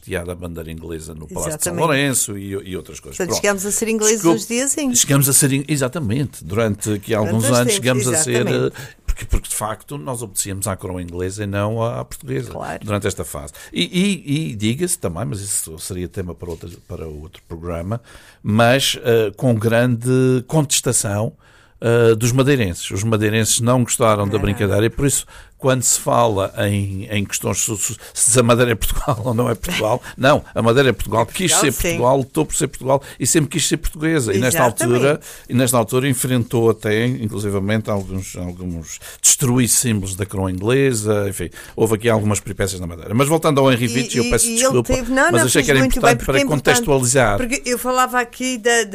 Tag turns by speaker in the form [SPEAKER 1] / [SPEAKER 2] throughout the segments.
[SPEAKER 1] hasteada a bandeira inglesa no Palácio de São Lourenço e outras coisas.
[SPEAKER 2] Portanto, chegamos a ser ingleses uns dias, sim.
[SPEAKER 1] Chegamos a ser, exatamente, durante aqui alguns anos chegamos a ser... Porque, de facto, nós obedecíamos à coroa inglesa e não à portuguesa, claro, durante esta fase. E diga-se também, mas isso seria tema para outro programa, mas com grande contestação dos madeirenses. Os madeirenses não gostaram da brincadeira e, por isso, quando se fala em questões se a Madeira é Portugal ou não é Portugal, não, a Madeira é Portugal, quis ser Portugal, lutou por ser Portugal e sempre quis ser portuguesa. E nesta altura enfrentou até, inclusivamente, alguns destruir símbolos da coroa inglesa, enfim, houve aqui algumas peripécias na Madeira. Mas voltando ao Henry Vitch, eu peço desculpa, mas achei que era importante para contextualizar.
[SPEAKER 2] Porque eu falava aqui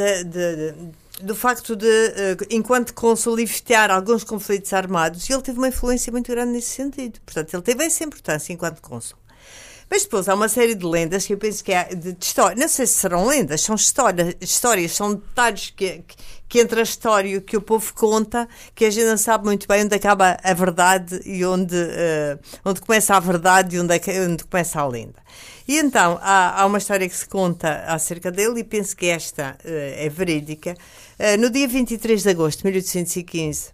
[SPEAKER 2] do facto de, enquanto cônsul, evitar alguns conflitos armados, e ele teve uma influência muito grande nesse sentido. Portanto, ele teve essa importância enquanto cônsul. Mas depois há uma série de lendas que eu penso que é de história. Não sei se serão lendas, são histórias, são detalhes que entre a história e o que o povo conta, que a gente não sabe muito bem onde acaba a verdade e onde começa a verdade e onde começa a lenda. E então, há uma história que se conta acerca dele, e penso que esta é verídica. No dia 23 de agosto de 1815,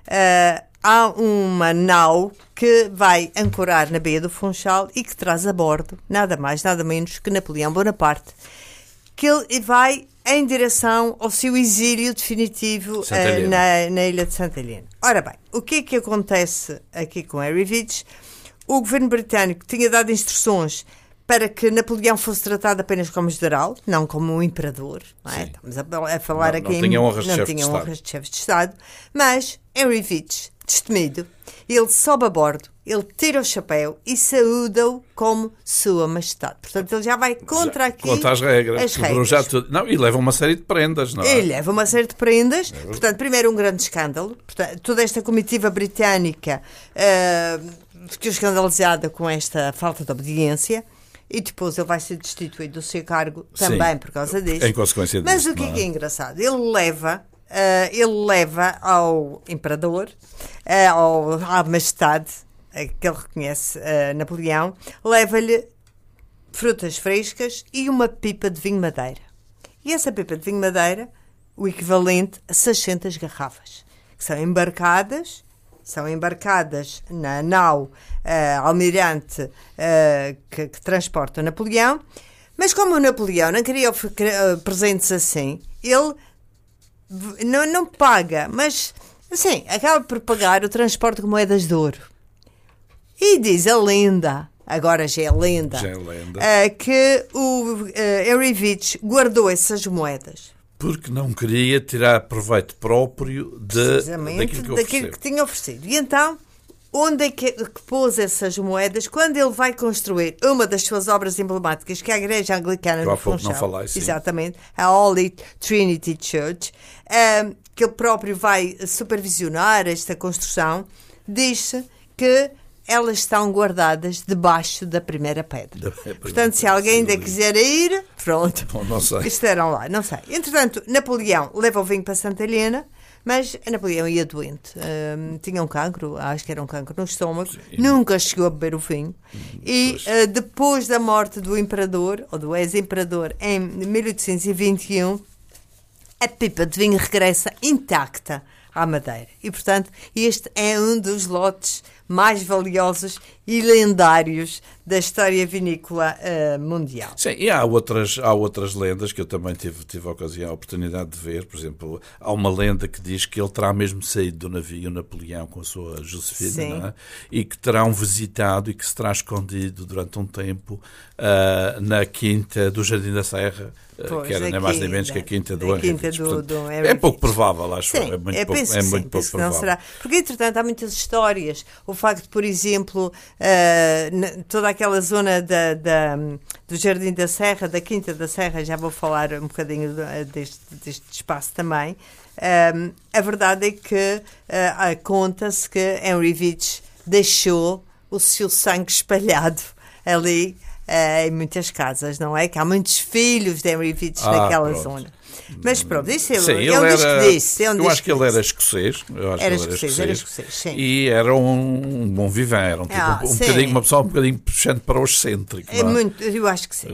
[SPEAKER 2] há uma nau que vai ancorar na Baía do Funchal e que traz a bordo, nada mais, nada menos que Napoleão Bonaparte, que ele vai em direção ao seu exílio definitivo na ilha de Santa Helena. Ora bem, o que é que acontece aqui com Henry Vitch? O governo britânico tinha dado instruções para que Napoleão fosse tratado apenas como general, não como um imperador. Não é? Estamos a falar aqui...
[SPEAKER 1] Não tinha honras
[SPEAKER 2] de chefe de Estado. Mas Henry Vitch, destemido, ele sobe a bordo, ele tira o chapéu e saúda-o como Sua Majestade. Portanto, ele já vai contra
[SPEAKER 1] as regras. E leva uma série de prendas, não é?
[SPEAKER 2] Ele leva uma série de prendas. Portanto, primeiro um grande escândalo. Portanto, toda esta comitiva britânica ficou escandalizada com esta falta de obediência. E depois ele vai ser destituído do seu cargo também por causa disso.
[SPEAKER 1] Em consequência disso.
[SPEAKER 2] Mas o que é engraçado? Ele leva ao imperador, à majestade, que ele reconhece, Napoleão, leva-lhe frutas frescas e uma pipa de vinho madeira. E essa pipa de vinho madeira, o equivalente a 600 garrafas, que são embarcadas na nau almirante que transporta o Napoleão. Mas como o Napoleão não queria presentes assim, ele não paga, mas assim, acaba por pagar o transporte de moedas de ouro. E diz a lenda, agora já é lenda, que o Henry Vitch guardou essas moedas.
[SPEAKER 1] Porque não queria tirar proveito próprio daquilo que
[SPEAKER 2] tinha oferecido. E então, onde é que pôs essas moedas? Quando ele vai construir uma das suas obras emblemáticas, que é a Igreja Anglicana do Funchal, exatamente, a Holy Trinity Church, que ele próprio vai supervisionar esta construção, diz-se que elas estão guardadas debaixo da primeira pedra. Portanto, se alguém ainda quiser ir, pronto.
[SPEAKER 1] Bom, não sei.
[SPEAKER 2] Estarão lá, não sei. Entretanto, Napoleão leva o vinho para Santa Helena, mas Napoleão ia doente. Tinha um cancro, acho que era um cancro no estômago. Sim. Nunca chegou a beber o vinho. E depois da morte do imperador, ou do ex-imperador, em 1821, a pipa de vinho regressa intacta à Madeira. E, portanto, este é um dos lotes mais valiosos e lendários da história vinícola mundial.
[SPEAKER 1] Sim, e há outras lendas que eu também tive a oportunidade de ver. Por exemplo, há uma lenda que diz que ele terá mesmo saído do navio Napoleão com a sua Josefina, não é? E que terão visitado e que se terá escondido durante um tempo na quinta do Jardim da Serra, que era nem mais nem menos que a quinta do Henry Vitch. É pouco provável, acho.
[SPEAKER 2] Sim, é muito pouco provável. Será. Porque, entretanto, há muitas histórias. O facto, por exemplo, toda aquela zona do Jardim da Serra, da Quinta da Serra, já vou falar um bocadinho deste espaço também. A verdade é que conta-se que Henry Vitch deixou o seu sangue espalhado ali em muitas casas, não é? Que há muitos filhos de Henry Fitch naquela zona. Mas pronto, isso
[SPEAKER 1] sim,
[SPEAKER 2] ele diz que disse.
[SPEAKER 1] Eu acho que ele era escocês.
[SPEAKER 2] Era escocês, sim.
[SPEAKER 1] E era um bom vivant, era uma pessoa um bocadinho puxando para o excêntrico.
[SPEAKER 2] Eu acho que sim.